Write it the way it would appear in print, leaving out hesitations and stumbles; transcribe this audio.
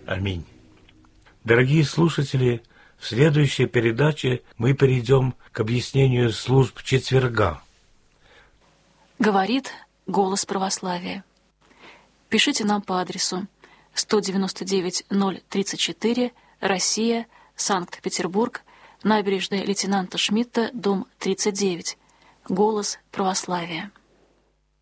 Аминь. Дорогие слушатели, в следующей передаче мы перейдем к объяснению служб четверга. Говорит голос православия. Пишите нам по адресу 199-034, Россия, Санкт-Петербург, набережная лейтенанта Шмидта, дом 39. Голос православия.